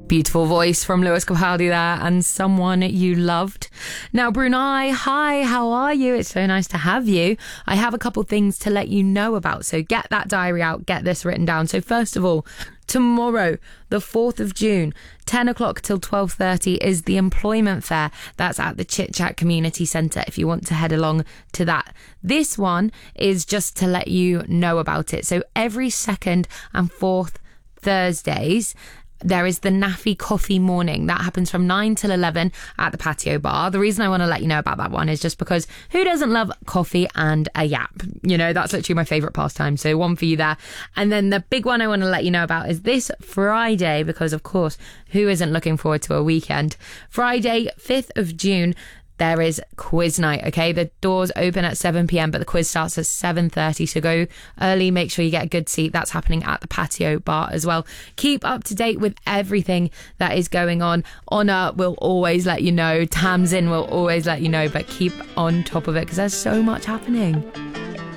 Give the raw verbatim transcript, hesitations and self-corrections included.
Beautiful voice from Lewis Capaldi there, and Someone You Loved. Now, Brunei, hi, how are you? It's so nice to have you. I have a couple things to let you know about, so get that diary out, get this written down. So first of all, tomorrow, the fourth of June, ten o'clock till twelve thirty is the employment fair. That's at the Chit Chat Community Centre if you want to head along to that. This one is just to let you know about it. So every second and fourth Thursdays, there is the Naffy Coffee Morning. That happens from nine till eleven at the Patio Bar. The reason I want to let you know about that one is just because who doesn't love coffee and a yap? You know, that's literally my favourite pastime. So one for you there. And then the big one I want to let you know about is this Friday, because of course, who isn't looking forward to a weekend? Friday, fifth of June, there is quiz night, okay? The doors open at seven p.m, but the quiz starts at seven thirty, so go early, make sure you get a good seat. That's happening at the Patio Bar as well. Keep up to date with everything that is going on. Honor will always let you know. Tamsin will always let you know, but keep on top of it because there's so much happening.